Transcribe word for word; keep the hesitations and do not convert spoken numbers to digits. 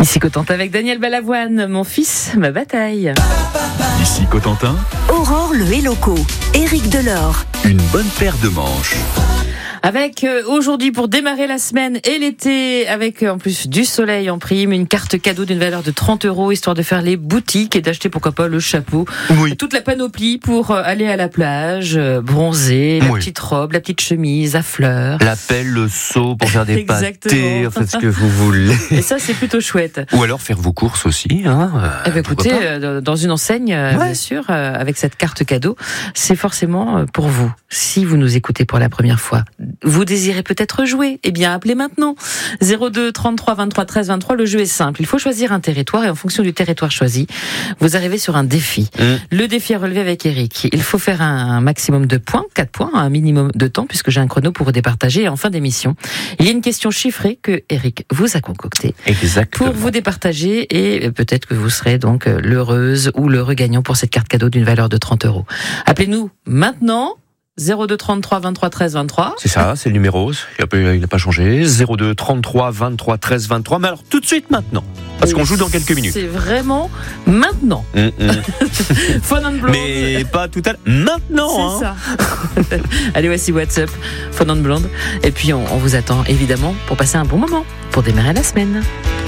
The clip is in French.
Ici Cotentin avec Daniel Balavoine, mon fils, ma bataille. Ici Cotentin, Aurore le Helloco, Éric Delors. une bonne paire de manches. Avec euh, aujourd'hui pour démarrer la semaine et l'été, avec euh, en plus du soleil en prime, une carte cadeau d'une valeur de trente euros, histoire de faire les boutiques et d'acheter pourquoi pas le chapeau, Oui. toute la panoplie pour euh, aller à la plage, euh, bronzer, la Oui. petite robe, la petite chemise à fleurs. La pelle, le seau pour faire des Exactement. pâtés, faites ce que vous voulez. Et ça, c'est plutôt chouette. Ou alors faire vos courses aussi. Hein, euh, Eh ben, pourquoi écoutez, pas. euh, dans une enseigne, euh, Ouais. bien sûr, euh, avec cette carte cadeau, c'est forcément euh, pour vous. Si vous nous écoutez pour la première fois, vous désirez peut-être jouer, eh bien appelez maintenant. zéro deux trente-trois vingt-trois treize vingt-trois, le jeu est simple. Il faut choisir un territoire et en fonction du territoire choisi, vous arrivez sur un défi. Mmh. Le défi à relever avec Eric. Il faut faire un maximum de points, quatre points, un minimum de temps, puisque j'ai un chrono pour vous départager. Et en fin d'émission, il y a une question chiffrée que Eric vous a concoctée Exactement. pour vous départager, et peut-être que vous serez donc l'heureuse ou l'heureux gagnant pour cette carte cadeau d'une valeur de trente euros. Appelez-nous maintenant, zéro deux trente-trois vingt-trois treize vingt-trois. C'est ça, c'est le numéro, il n'a pas changé. zéro deux trente-trois vingt-trois treize vingt-trois. Mais alors tout de suite maintenant, parce qu'on joue dans quelques minutes. C'est vraiment maintenant. Hum, hum. Fun and Blonde. Mais pas tout à l'heure. Maintenant. C'est hein. ça. Allez, voici WhatsApp, Fun and Blonde. Et puis on, on vous attend évidemment pour passer un bon moment, pour démarrer la semaine.